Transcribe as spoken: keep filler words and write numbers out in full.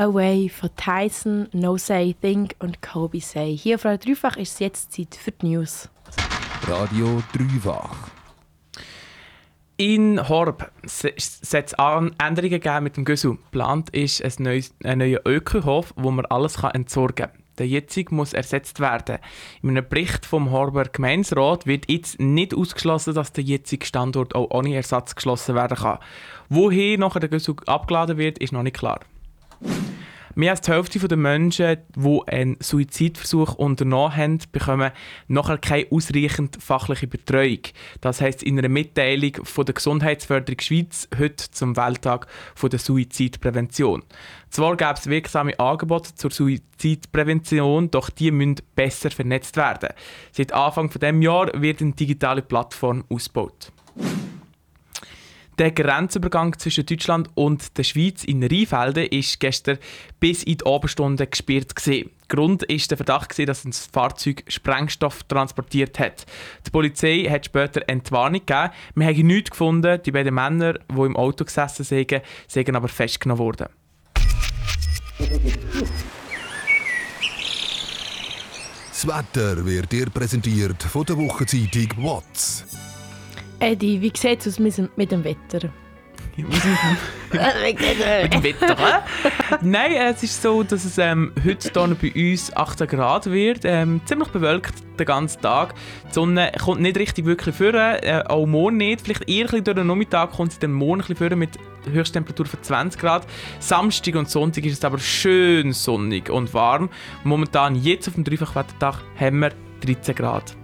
Away von Tyson, No Say Think und Kobe Say. Hier auf Radio Dreifach ist es jetzt Zeit für die News. Radio Dreifach. In Horb soll es Änderungen geben mit dem Gösu. Geplant ist ein, neues, ein neuer Ökohof, wo man alles kann entsorgen kann. Der jetzige muss ersetzt werden. In einem Bericht vom Horber Gemeinderat wird jetzt nicht ausgeschlossen, dass der jetzige Standort auch ohne Ersatz geschlossen werden kann. Woher nachher der Gösu abgeladen wird, ist noch nicht klar. Mehr als die Hälfte der Menschen, die einen Suizidversuch unternommen haben, bekommen nachher keine ausreichend fachliche Betreuung. Das heisst in einer Mitteilung von der Gesundheitsförderung Schweiz heute zum Welttag der Suizidprävention. Zwar gäbe es wirksame Angebote zur Suizidprävention, doch die müssen besser vernetzt werden. Seit Anfang dieses Jahres wird eine digitale Plattform ausgebaut. Der Grenzübergang zwischen Deutschland und der Schweiz in Rheinfelden ist gestern bis in die Abendstunden gesperrt gewesen. Grund war der Verdacht, dass ein Fahrzeug Sprengstoff transportiert hat. Die Polizei hat später Entwarnung gegeben. Wir haben nichts gefunden. Die beiden Männer, die im Auto gesessen sind, sind aber festgenommen worden. Das Wetter wird dir präsentiert von der Wochenzeitung «Watts». Eddie, wie sieht es aus mit dem Wetter? mit dem Wetter? Nein, es ist so, dass es ähm, heute hier bei uns achtzehn Grad wird. Ähm, ziemlich bewölkt den ganzen Tag. Die Sonne kommt nicht richtig wirklich vor, äh, auch morgen nicht. Vielleicht eher durch den Nachmittag kommt sie dann morgen ein bisschen vor mit Höchsttemperatur von zwanzig Grad. Samstag und Sonntag ist es aber schön sonnig und warm. Momentan, jetzt auf dem Dreifachwettertag, haben wir dreizehn Grad.